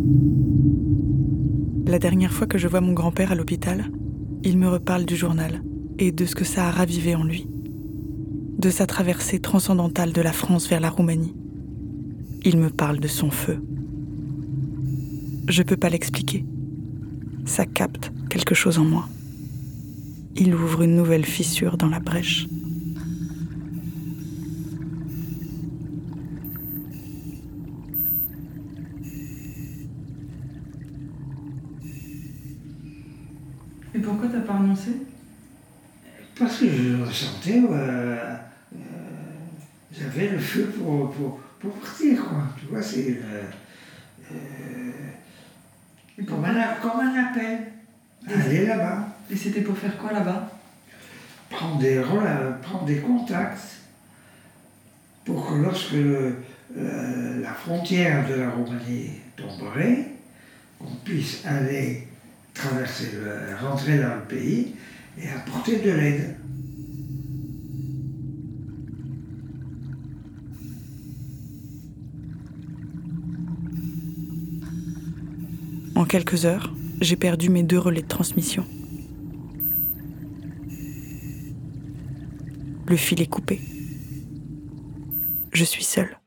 La dernière fois que je vois mon grand-père à l'hôpital, il me reparle du journal et de ce que ça a ravivé en lui, de sa traversée transcendantale de la France vers la Roumanie. Il me parle de son feu. Je peux pas l'expliquer. Ça capte quelque chose en moi. Il ouvre une nouvelle fissure dans la brèche. Et pourquoi t'as pas renoncé ? Parce que je ressentais, j'avais le feu pour partir, quoi. Tu vois, c'est comme un appel. Aller là-bas. Et c'était pour faire quoi là-bas ? Prendre des contacts pour que lorsque la frontière de la Roumanie tomberait, qu'on puisse aller rentrer dans le pays et apporter de l'aide. En quelques heures, j'ai perdu mes 2 relais de transmission. Le fil est coupé. Je suis seule.